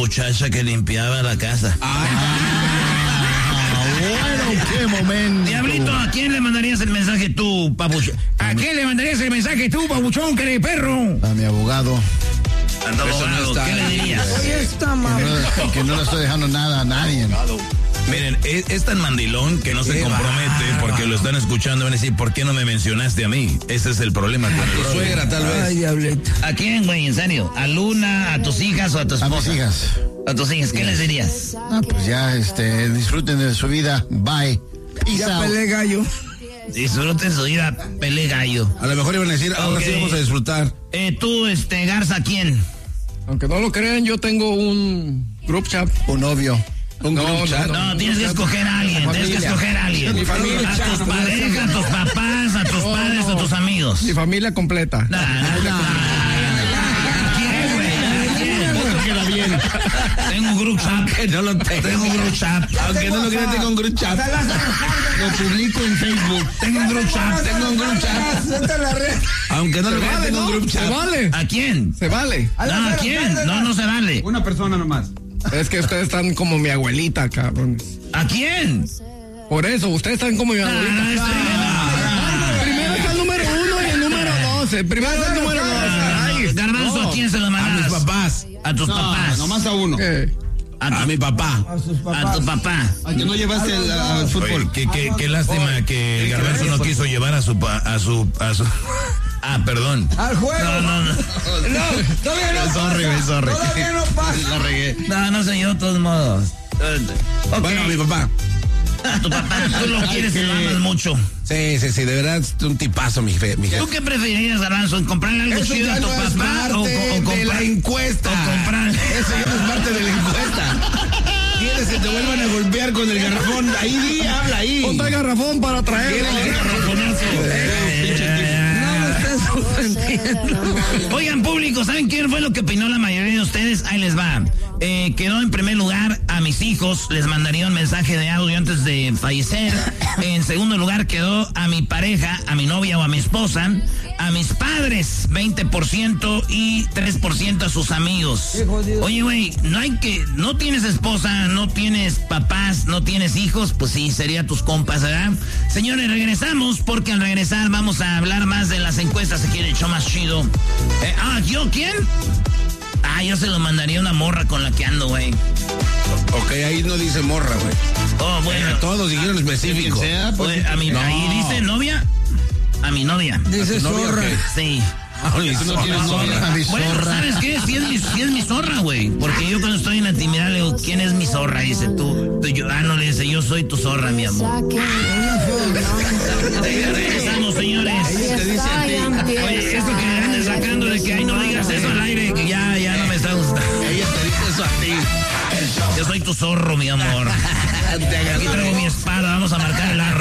muchacha que limpiaba la casa. Bueno, qué momento. Diablito, ¿a quién le mandarías el mensaje tú, papuchón? ¿A quién le mandarías el mensaje tú, papuchón, que eres perro? A mi abogado. ¿Qué le dirías? Que no le estoy dejando nada a nadie. Miren, es tan mandilón que no se compromete porque lo están escuchando y van a decir, ¿por qué no me mencionaste a mí? Ese es el problema con el brother. Suegra, tal vez. Ay, diablito. ¿A quién, güey? En serio. ¿A Luna, a tus hijas o a tu A esposa? mis hijas. A tus hijas, ¿qué les dirías? Pues ya, disfruten de su vida. Bye. Ya pelé gallo. Disfruten su vida, pele gallo. A lo mejor iban a decir, ahora sí vamos a disfrutar. Tú, Garza, ¿quién? Aunque no lo crean, yo tengo un group chat. Un novio. Un group chat. No, tienes que escoger a alguien, tienes que escoger a alguien. Mi familia. A tus parejas, a tus papás, a tus padres, a tus amigos. Mi familia completa. No. ¿Quién, güey? Queda bien. Tengo un group chat. Que no lo tengo. Tengo un group chat. Aunque no lo crean, tengo un group chat. Lo publico en Facebook. Tengo un group chat. Tengo un group chat. Aunque no lo crean, tengo un group Se chat. vale. ¿A quién? Se vale. No, ¿a quién? No se vale. Una persona nomás. Es que ustedes están como mi abuelita, cabrones. ¿A quién? Por eso, ustedes están como mi abuelita. Primero está el número 1 y el número 12. Primero está el número 12. Garbanzo, ¿a quién se lo A mandas? mis papás. A tus papás. Nomás a uno. A mi papá. A tu papá. A que no llevaste al fútbol. Oye, qué lástima que el Garbanzo no quiso llevar a su perdón. Al juego. No. Todavía no Sorry. Todavía no pasa. La regué. No sé yo, de todos modos. Okay. Bueno, a mi papá. A tu papá, tú lo quieres y lo amas mucho. Sí, de verdad es un tipazo, mi jefe. ¿Tú qué preferirías, Garbanzo? ¿Comprarle algo Eso chido ya a tu no es papá parte o de comprar la encuesta. O comprar. Eso ya no es parte de la encuesta. ¿Quieres que te vuelvan a golpear con el garrafón? Ahí, habla ahí. Ponte el garrafón para traerlo. Oigan, público, ¿saben quién fue lo que opinó la mayoría de ustedes? Ahí les va. Quedó en primer lugar a mis hijos, les mandaría un mensaje de audio antes de fallecer. En segundo lugar quedó a mi pareja, a mi novia o a mi esposa. A mis padres, 20% y 3% a sus amigos. Oye, güey, no tienes esposa, no tienes papás, no tienes hijos, pues sí, sería tus compas, ¿verdad? Señores, regresamos, porque al regresar vamos a hablar más de las encuestas, aquí en el show más chido. ¿Yo quién? Yo se lo mandaría a una morra con la que ando, güey. Ok, ahí no dice morra, güey. Oh, bueno. Todos dijeron específico. Pues, ahí dice novia. A mi novia. Dice zorra. Sí. No tienes zorra. Bueno, ¿sabes qué? Si es mi zorra, güey. Porque yo cuando estoy en la intimidad le digo, ¿quién es mi zorra? Dice tú. No, le dice, yo soy tu zorra, mi amor. Regresamos, señores. Oye, eso que andes sacando de que no digas eso al aire, que ya no me está gustando. Ella te dice eso a ti. Yo soy tu zorro, mi amor. Aquí traigo mi espada, vamos a marcar el arco.